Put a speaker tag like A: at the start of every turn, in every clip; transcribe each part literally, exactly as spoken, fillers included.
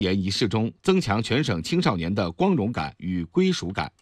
A: 联仪式中，增强全省青少年的光荣感与归属感。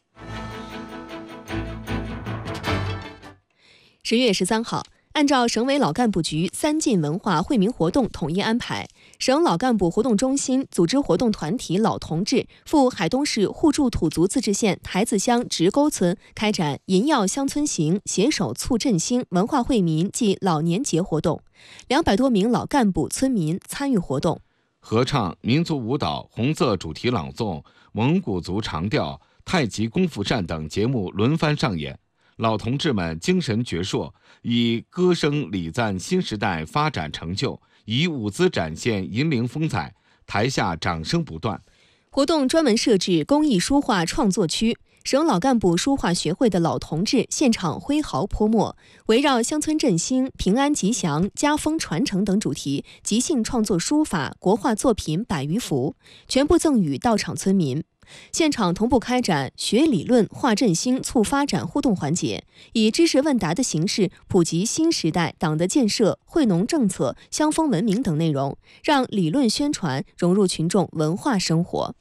B: 十月十三号，按照省委老干部局三进文化惠民活动统一安排，省老干部活动中心组织活动团体老同志赴海东市互助土族自治县台子乡直沟村开展银耀乡村行，携手促振兴文化惠民暨老年节活动，两百多名老干部村民参与活动。
A: 合唱、民族舞蹈、红色主题朗诵、蒙古族长调、太极功夫扇等节目轮番上演。老同志们精神矍铄，以歌声礼赞新时代发展成就，以舞姿展现银陵风采，台下掌声不断。
B: 活动专门设置公益书画创作区，省老干部书画学会的老同志现场挥毫泼墨，围绕乡村振兴、平安吉祥、家风传承等主题，即兴创作书法、国画作品百余幅，全部赠予到场村民。现场同步开展学理论、画振兴、促发展互动环节，以知识问答的形式普及新时代党的建设、惠农政策、乡风文明等内容，让理论宣传融入群众文化生活。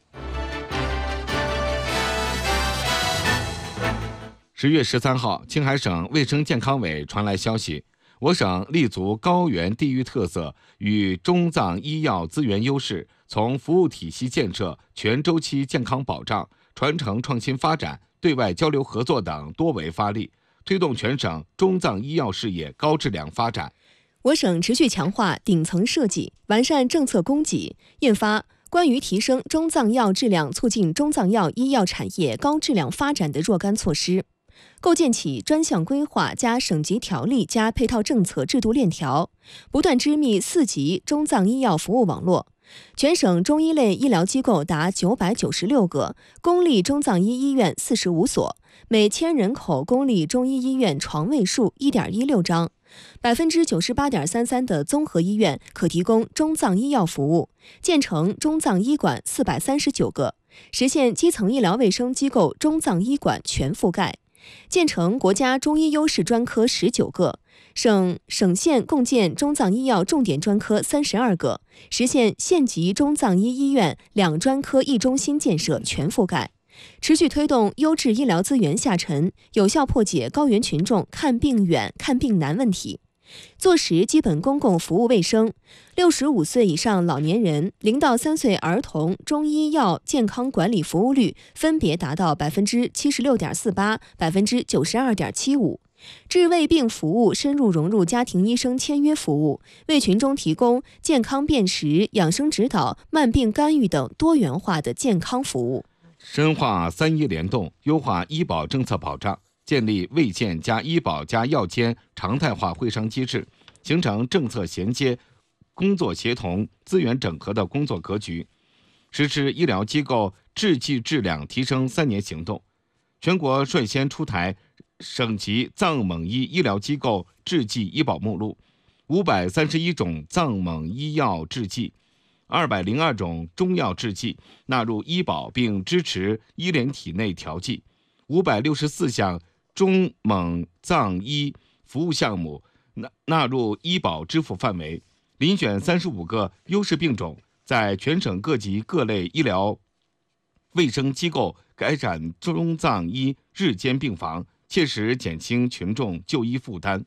A: 十月十三号，青海省卫生健康委传来消息，我省立足高原地域特色与中藏医药资源优势，从服务体系建设、全周期健康保障、传承创新发展、对外交流合作等多维发力，推动全省中藏医药事业高质量发展。
B: 我省持续强化顶层设计，完善政策供给，印发关于提升中藏药质量、促进中藏药医药产业高质量发展的若干措施，构建起专项规划加省级条例加配套政策制度链条，不断织密四级中藏医药服务网络。全省中医类医疗机构达九百九十六个，公立中藏医医院四十五所，每千人口公立中医医院床位数 一点一六张，百分之九十八点三三的综合医院可提供中藏医药服务，建成中藏医馆四百三十九个，实现基层医疗卫生机构中藏医馆全覆盖，建成国家中医优势专科十九个，省省县共建中藏医药重点专科三十二个，实现县级中藏医医院两专科一中心建设全覆盖。持续推动优质医疗资源下沉，有效破解高原群众看病远、看病难问题。坐实基本公共服务卫生，六十五岁以上老年人、零到三岁儿童中医药健康管理服务率分别达到百分之七十六点四八、百分之九十二点七五。治胃病服务深入融入家庭医生签约服务，为群众提供健康辨识、养生指导、慢病干预等多元化的健康服务。
A: 深化三医联动，优化医保政策保障，建立卫健加医保加药监常态化会商机制，形成政策衔接、工作协同、资源整合的工作格局，实施医疗机构治剂质量提升三年行动。全国率先出台省级藏蒙医医疗机构制剂医保目录，五百三十一种藏蒙医药制剂，二百零二种中药制剂纳入医保并支持医联体内调剂，五百六十四项中蒙藏医服务项目纳纳入医保支付范围，遴选三十五个优势病种，在全省各级各类医疗卫生机构开展中藏医日间病房，切实减轻群众就医负担。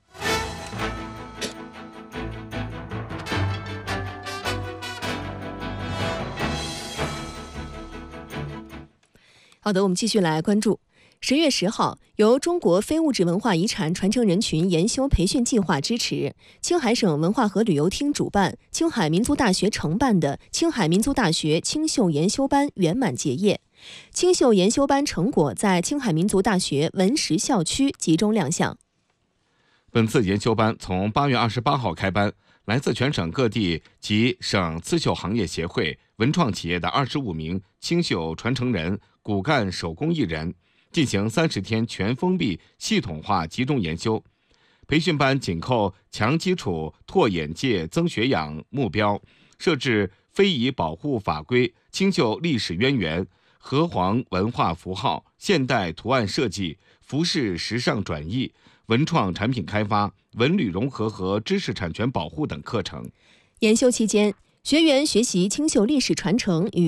B: 好的，我们继续来关注。十月十号，由中国非物质文化遗产传承人群研修培训计划支持，青海省文化和旅游厅主办、青海民族大学承办的青海民族大学青绣研修班圆满结业。青绣研修班成果在青海民族大学文实校区集中亮相。
A: 本次研修班从八月二十八号开班，来自全省各地及省刺绣行业协会、文创企业的二十五名青绣传承人、骨干手工艺人进行三十天全封闭系统化集中研修。培训班紧扣强基础、拓眼界、增学养目标，设置非遗保护法规、青绣历史渊源、河湟文化符号、现代图案设计、服饰时尚转译、文创产品开发、文旅融合和知识产权保护等课程。
B: 研修期间，学员学习青绣历史传承与